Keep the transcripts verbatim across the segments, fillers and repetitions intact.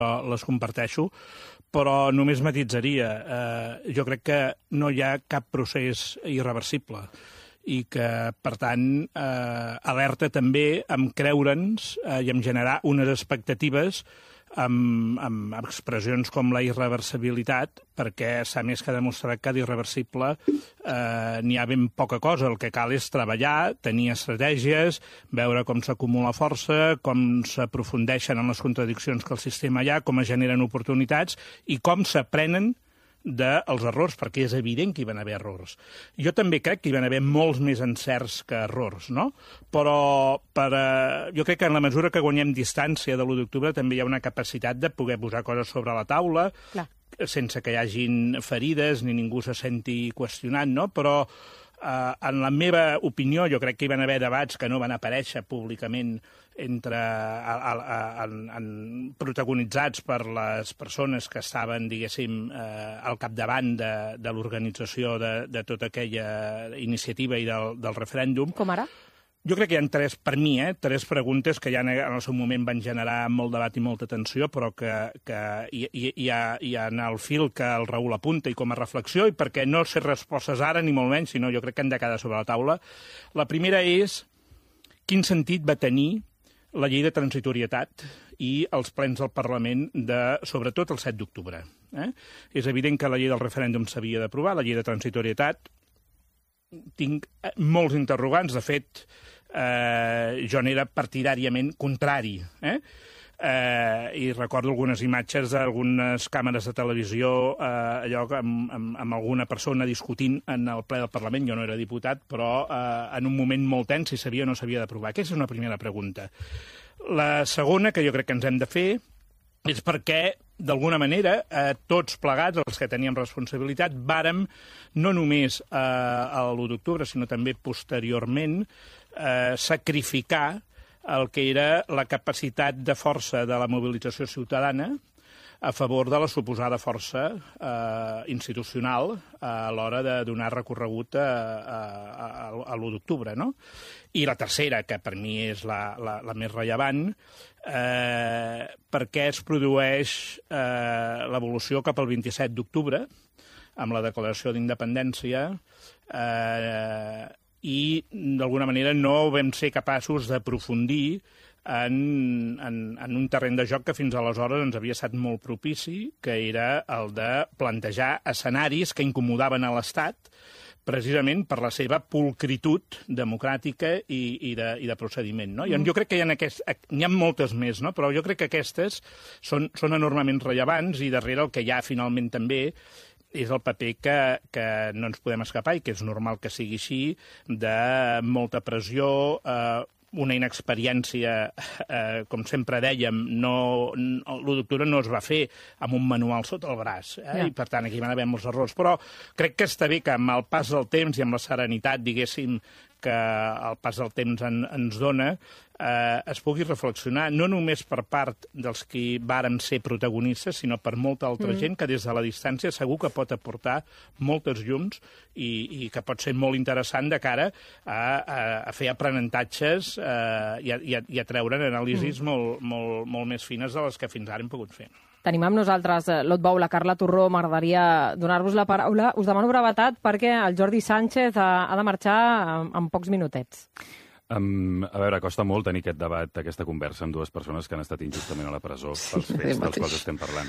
les comparteixo, però només matissaria. Eh, jo crec que no hi ha cap procés irreversible i que, per tant, eh, alerta també amb creure'ns eh, i amb generar unes expectatives amb, amb expressions com la irreversibilitat, perquè s'ha més que demostrat que d'irreversible eh, n'hi ha ben poca cosa. El que cal és treballar, tenir estratègies, veure com s'acumula força, com s'aprofundeixen en les contradiccions que el sistema hi ha, com es generen oportunitats i com s'aprenen dels errors, perquè és evident que hi van haver errors. Jo també crec que hi van haver molts més encerts que errors, no? Però per, eh, jo crec que en la mesura que guanyem distància de l'u d'octubre també hi ha una capacitat de poder posar coses sobre la taula, Clar. sense que hi hagin ferides ni ningú se senti qüestionat, no? Però eh, en la meva opinió jo crec que hi van haver debats que no van aparèixer públicament entre, a, a, a, en, en, protagonitzats per les persones que estaven, diguéssim, eh, al capdavant de, de l'organització de, de tota aquella iniciativa i del, del referèndum. Com ara? Jo crec que hi ha tres, per mi, eh, tres preguntes que ja en el seu moment van generar molt debat i molta tensió, però que, que hi, hi, hi, ha, hi ha en el fil que el Raül apunta i com a reflexió, i perquè no sé respostes ara, ni molt menys, sinó jo crec que han de quedar sobre la taula. La primera és quin sentit va tenir la llei de transitorietat i els plens del Parlament, de, sobretot el set d'octubre. Eh? És evident que la llei del referèndum s'havia d'aprovar, la llei de transitorietat. Tinc molts interrogants, de fet, eh, jo n'era partidàriament contrari. Eh? Eh, I recordo algunes imatges d'algunes càmeres de televisió, eh, allò amb, amb, amb alguna persona discutint en el ple del Parlament, jo no era diputat, però eh, en un moment molt tens si s'havia o no s'havia d'aprovar. Aquesta és una primera pregunta. La segona, que jo crec que ens hem de fer, és perquè, d'alguna manera, eh, tots plegats, els que teníem responsabilitat, vàrem, no només eh, a l'u d'octubre, sinó també posteriorment, eh, sacrificar el que era la capacitat de força de la mobilització ciutadana a favor de la suposada força eh, institucional a l'hora de donar recorregut a, a, a, a l'u d'octubre, no? I la tercera, que per mi és la, la, la més rellevant, eh, perquè es produeix eh, l'evolució cap al vint-i-set d'octubre, amb la declaració d'independència, eh, i d'alguna manera no vam ser capaços d'aprofundir en, en, en un terreny de joc que fins aleshores ens havia estat molt propici, que era el de plantejar escenaris que incomodaven a l'Estat, precisament per la seva pulcritud democràtica i, i, de, i de procediment. No? Mm. Jo crec que hi ha, aquest, n'hi ha moltes més, no? Però jo crec que aquestes són, són enormement rellevants i darrere el que hi ha finalment també és el paper que, que no ens podem escapar i que és normal que sigui així, de molta pressió, eh, una inexperiència, eh, com sempre dèiem, no, l'u d'octubre no es va fer amb un manual sota el braç, eh? Yeah. I per tant aquí van haver molts errors. Però crec que està bé que amb el pas del temps i amb la serenitat, diguéssim, que el pas del temps en, ens dona, eh, es pugui reflexionar, no només per part dels qui vàrem ser protagonistes, sinó per molta altra mm. gent que des de la distància segur que pot aportar moltes llums i, i que pot ser molt interessant de cara a, a, a fer aprenentatges eh, i, a, i, a, i a treure'n anàlisis mm. molt, molt, molt més fines de les que fins ara hem pogut fer. Tenim amb nosaltres Lot Bou, la Carla Torró. M'agradaria donar-vos la paraula. Us demano brevetat perquè el Jordi Sánchez ha, ha de marxar en, en pocs minutets. Um, a veure, costa molt tenir aquest debat, aquesta conversa amb dues persones que han estat injustament a la presó pels sí, fets dels quals estem parlant.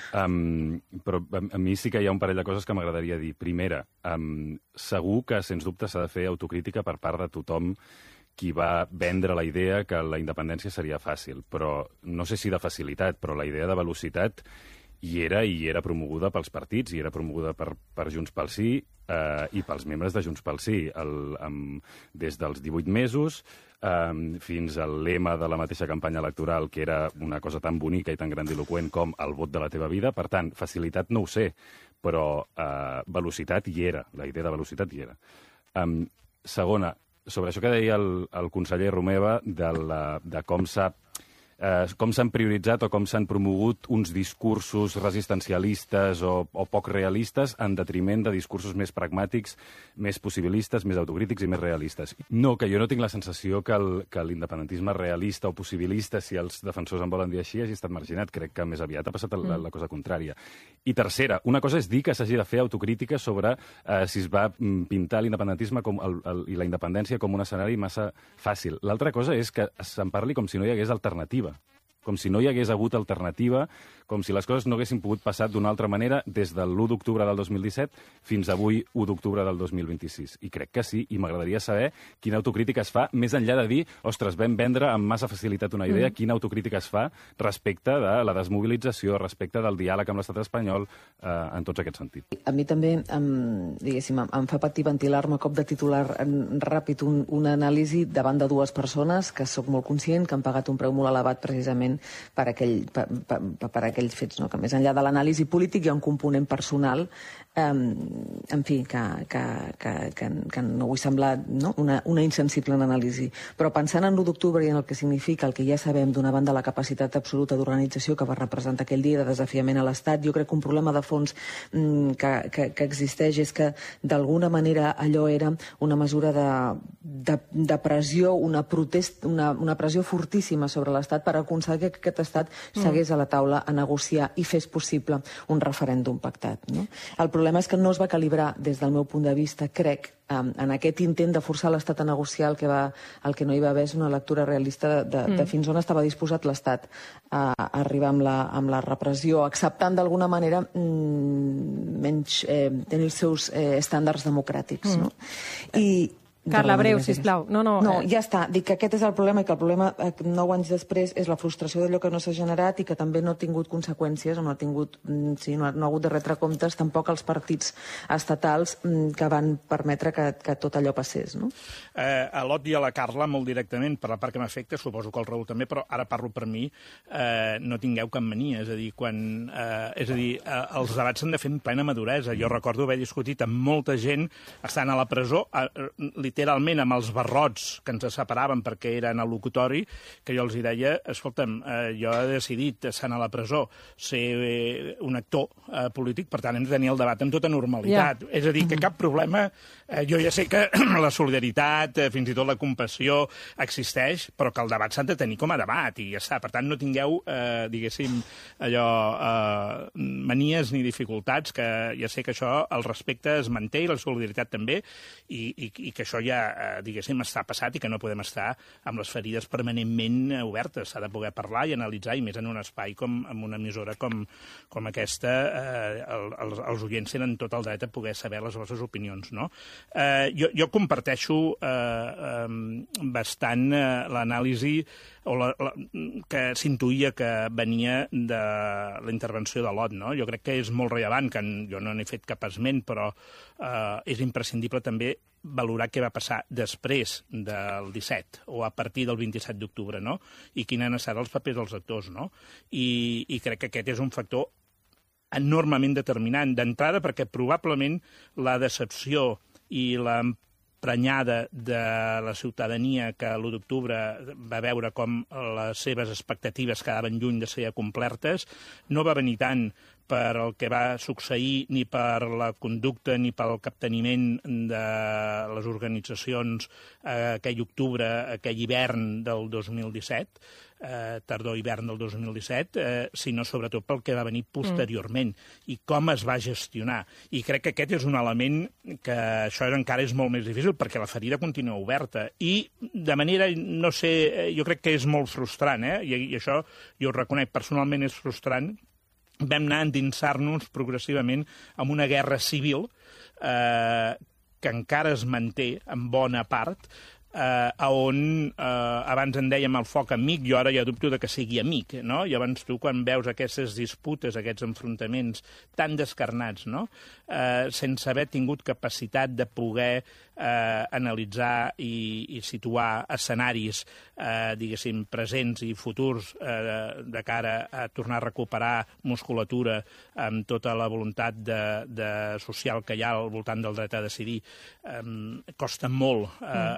Um, però a, a mi sí que hi ha un parell de coses que m'agradaria dir. Primera, um, segur que, sens dubte, s'ha de fer autocrítica per part de tothom qui va vendre la idea que la independència seria fàcil, però no sé si de facilitat, però la idea de velocitat hi era i era promoguda pels partits, i era promoguda per, per Junts pel Sí eh, i pels membres de Junts pel Sí, el, amb, des dels divuit mesos eh, fins al lema de la mateixa campanya electoral, que era una cosa tan bonica i tan grandiloquent com el vot de la teva vida. Per tant, facilitat no ho sé, però eh, velocitat hi era, la idea de velocitat hi era. Um, segona, sobre això que deia el, el conseller Romeva de, la, de com s'ha eh, com s'han prioritzat o com s'han promogut uns discursos resistencialistes o, o poc realistes en detriment de discursos més pragmàtics, més possibilistes, més autocrítics i més realistes. No, que jo no tinc la sensació que el, que l'independentisme realista o possibilista, si els defensors en volen dir així, hagi estat marginat. Crec que més aviat ha passat la, la cosa contrària. I tercera, una cosa és dir que s'hagi de fer autocrítica sobre eh, si es va pintar l'independentisme com el, el, i la independència com un escenari massa fàcil. L'altra cosa és que se'n parli com si no hi hagués alternativa. Com si no hi hagués hagut alternativa, com si les coses no haguessin pogut passar d'una altra manera des de l'u d'octubre del dos mil disset fins avui, u d'octubre del dos mil vint-i-sis. I crec que sí, i m'agradaria saber quina autocrítica es fa, més enllà de dir, ostres, vam vendre amb massa facilitat una idea, mm. quina autocrítica es fa respecte de la desmobilització, respecte del diàleg amb l'estat espanyol, eh, en tots aquests sentits. A mi també, em, diguéssim, em fa patir ventilar-me a cop de titular ràpid un, una anàlisi davant de dues persones que sóc molt conscient que han pagat un preu molt elevat precisament per, aquell, per, per, per aquells fets, no? Que més enllà de l'anàlisi polític hi ha un component personal, eh, en fi, que, que, que, que, que no vull semblar, no? una, una insensible anàlisi. Però pensant en l'u d'octubre i en el que significa, el que ja sabem, d'una banda la capacitat absoluta d'organització que va representar aquell dia de desafiament a l'Estat, jo crec que un problema de fons mm, que, que, que existeix és que d'alguna manera allò era una mesura de, de, de pressió, una, protest, una, una pressió fortíssima sobre l'Estat per aconseguir que aquest estat s'hagués a la taula a negociar i fes possible un referèndum pactat. No? El problema és que no es va calibrar, des del meu punt de vista, crec, en aquest intent de forçar l'Estat a negociar. El que, va, el que no hi va haver és una lectura realista de, de, de fins on estava disposat l'Estat a, a arribar amb la, amb la repressió, acceptant d'alguna manera mmm, menys eh, tenir els seus eh, estàndards democràtics. Mm. No? I Carla, breu, sisplau. No, no, no, eh... ja està. Dic que aquest és el problema i que el problema, nou anys després, és la frustració d'allò que no s'ha generat i que també no ha tingut conseqüències, o no ha tingut, sí, no ha, no ha hagut de retre comptes tampoc els partits estatals que van permetre que, que tot allò passés. No? Eh, a l'Ot i a la Carla, molt directament, per la part que m'afecta, suposo que el Raül també, però ara parlo per mi, eh, no tingueu cap mania. És a dir, quan, eh, és a dir eh, els debats s'han de fer en plena maduresa. Jo recordo haver discutit amb molta gent estant a la presó, eh, literalment amb els barrots que ens separaven perquè eren al locutori, que jo els hi deia, escolta'm, eh, jo he decidit, estant a la presó, ser eh, un actor eh, polític, per tant hem de tenir el debat amb tota normalitat. Yeah. És a dir, que cap problema, eh, jo ja sé que la solidaritat, eh, fins i tot la compassió existeix, però que el debat s'ha de tenir com a debat, i ja està. Per tant, no tingueu, eh, diguéssim, allò, eh, manies ni dificultats, que ja sé que això, el respecte es manté i la solidaritat també, i, i, i que això ja, eh, diguéssim, està passat i que no podem estar amb les ferides permanentment obertes. S'ha de poder parlar i analitzar, i més en un espai com en una emissora com, com aquesta, eh, el, els, els oients tenen tot el dret a poder saber les vostres opinions, no? Eh, jo, jo comparteixo eh, eh, bastant eh, l'anàlisi o la, la, que s'intuïa que venia de la intervenció de l'Ot, no? Jo crec que és molt rellevant, que jo no n'he fet cap esment, però eh, és imprescindible també valorar què va passar després del disset o a partir del vint-i-set d'octubre, no? I quins han estat els papers dels actors, no? I, i crec que aquest és un factor enormement determinant d'entrada, perquè probablement la decepció i la prenyada de la ciutadania que l'u d'octubre va veure com les seves expectatives quedaven lluny de ser acomplertes, no va venir tant per el que va succeir, ni per la conducta, ni pel capteniment de les organitzacions eh, aquell octubre, aquell hivern del dos mil disset, eh, tardor-hivern del dos mil disset, eh, sinó sobretot pel que va venir posteriorment mm. i com es va gestionar. I crec que aquest és un element que això encara és molt més difícil, perquè la ferida continua oberta. I de manera, no sé, jo crec que és molt frustrant, eh? I, i això jo ho reconec, personalment és frustrant. Vam anar a endinsar-nos progressivament en una guerra civil eh, que encara es manté en bona part, eh, on eh, abans en dèiem el foc amic, jo ara ja dubto de que sigui amic, no? I abans tu, quan veus aquestes disputes, aquests enfrontaments tan descarnats, no? Eh, sense haver tingut capacitat de poder eh, analitzar i, i situar escenaris, eh, diguéssim, presents i futurs eh, de cara a tornar a recuperar musculatura amb tota la voluntat de, de social que hi ha al voltant del dret a decidir, eh, costa molt eh, entendre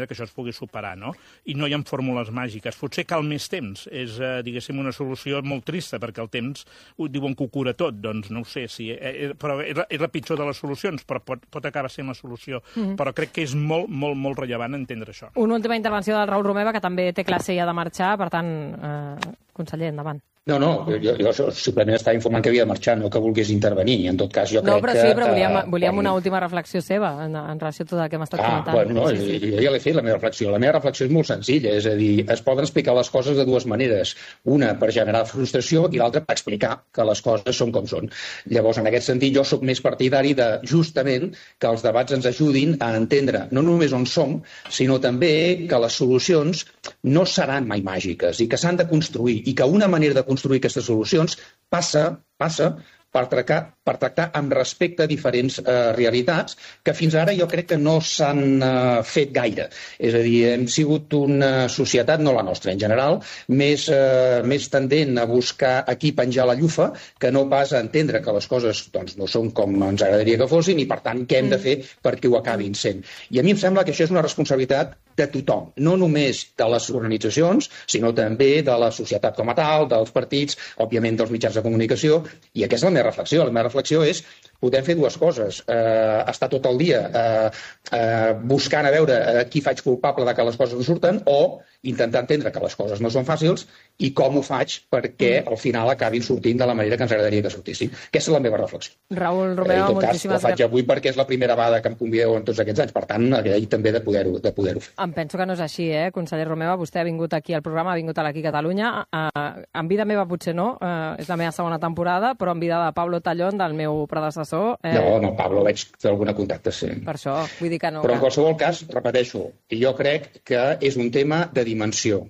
que això es pugui superar, no? I no hi ha fórmules màgiques. Potser cal més temps. És, eh, diguéssim, una solució molt trista, perquè el temps ho diuen que ho cura tot. Doncs no ho sé, si, eh, però és la, és la pitjor de les solucions, però pot, pot acabar sent la solució. Mm-hmm. Però crec que és molt, molt, molt rellevant entendre això. Una última intervenció del Raül Romeva, que també té classe i ha de marxar, per tant, eh, conseller, endavant. No, no, jo, jo simplement estava informant que havia de marxar, no que volgués intervenir. En tot cas, jo no, crec però que... sí, però volíem, uh, volíem quan... una última reflexió seva en, en relació a tot el que hem estat ah, comentant. Bueno, no, sí, sí. jo ja l'he fet, la meva reflexió. La meva reflexió és molt senzilla, és a dir, es poden explicar les coses de dues maneres. Una, per generar frustració, i l'altra, per explicar que les coses són com són. Llavors, en aquest sentit, jo sóc més partidari de, justament, que els debats ens ajudin a entendre no només on som, sinó també que les solucions no seran mai màgiques i que s'han de construir, i que una manera de construir aquestes solucions passa, passa per tractar, per tractar amb respecte a diferents eh, realitats que fins ara jo crec que no s'han eh, fet gaire. És a dir, hem sigut una societat, no la nostra en general, més, eh, més tendent a buscar a qui penjar la llufa que no pas a entendre que les coses doncs, no són com ens agradaria que fossin i, per tant, què hem de fer perquè ho acabin sent. I a mi em sembla que això és una responsabilitat de tothom, no només de les organitzacions, sinó també de la societat com a tal, dels partits, òbviament dels mitjans de comunicació, i aquesta és la meva reflexió. La meva reflexió és podem fer dues coses. Eh, estar tot el dia eh, eh, buscant a veure a qui faig culpable de que les coses no surten o intentar entendre que les coses no són fàcils i com ho faig perquè al final acabin sortint de la manera que ens agradaria que sortissin. Aquesta és la meva reflexió. Raül Romeva, eh, moltíssimes gràcies. La faig avui perquè és la primera vegada que em convideu en tots aquests anys, per tant, agraït també de poder-ho de poder-ho fer. Em penso que no és així, eh, conseller Romeva. Vostè ha vingut aquí al programa, ha vingut a l'Aquí Catalunya. Eh, en vida meva potser no, eh, és la meva segona temporada, però en vida de Pablo Tallón, del meu predecessor... Eh... No, no, Pablo, veig fer alguna contacte, sí. Per això, vull dir que no... Però en qualsevol cas, repeteixo, jo crec que és un tema de dimensió.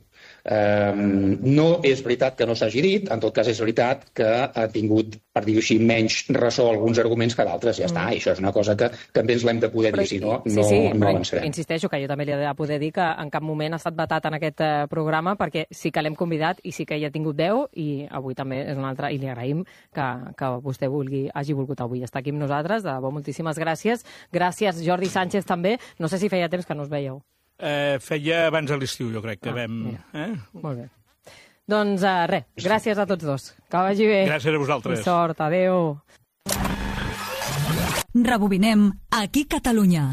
Um, no és veritat que no s'hagi dit, en tot cas és veritat que ha tingut, per dir-ho així, menys ressò alguns arguments que d'altres. Ja mm. està, i això és una cosa que també ens l'hem de poder però, dir, si no, sí, no, sí, no avançarem. Insisteixo que jo també li he de poder dir que en cap moment ha estat vetat en aquest eh, programa perquè sí que l'hem convidat i sí que hi ha tingut veu i avui també és una altra, i li agraïm que, que vostè vulgui, hagi volgut avui estar aquí amb nosaltres. De debò, moltíssimes gràcies. Gràcies, Jordi Sánchez, també. No sé si feia temps que no us veieu. Eh, feia abans de l'estiu, jo crec que ah, vam... Eh? Molt bé. Doncs uh, res, gràcies a tots dos. Que vagi bé. Gràcies a vosaltres. I sort, adeu. Rebobinem Aquí Catalunya.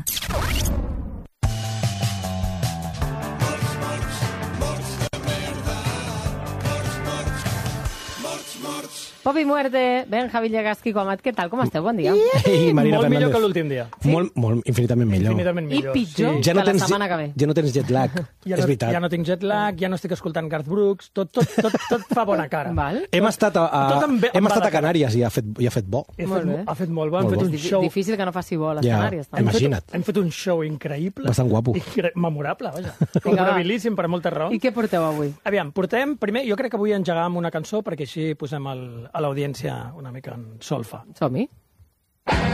Pop i Muerte, Benja Villegas, Quico Amat, què tal? Com esteu? Bon dia. Ei, Marina molt Fernández. millor que l'últim dia. Sí? Molt, molt, infinitament millor. Infinitament I millor. pitjor Sí. Ja no que la tens, setmana que ve. ja no tens jet lag, Ja és no, veritat. ja no tinc jet lag, ja no estic escoltant Garth Brooks, tot, tot, tot, tot fa bona cara. Val. Hem estat a, a, Tot em ve- em hem va estat de a Canàries i ha fet, i ha fet bo. He Molt fet, bé. ha fet molt bo, hem Molt fet bo. un Difí- show... Difícil que no faci bo a les Ja, Canàries. Hem També. fet, imagina't. hem fet un show increïble. Bastant guapo. Incre memorable, vaja. Vinga, va. Memorabilissim per moltes raons. I què porteu avui? Aviam, portem... Primer, jo crec que avui engegàvem una cançó perquè així posem el, a l'audiència una mica en solfa. Som-hi.